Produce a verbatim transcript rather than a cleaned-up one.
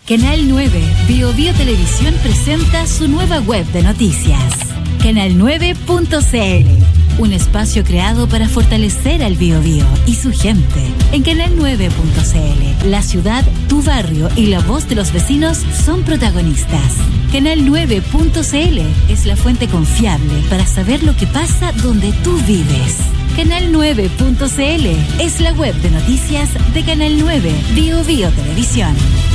Canal nueve, Bio Bio Televisión presenta su nueva web de noticias. canal nueve punto c l, un espacio creado para fortalecer al Bio Bio y su gente. En canal nueve punto c l, la ciudad, tu barrio y la voz de los vecinos son protagonistas. canal nueve punto c l es la fuente confiable para saber lo que pasa donde tú vives. canal nueve punto c l es la web de noticias de Canal nueve, Bio Bio Televisión.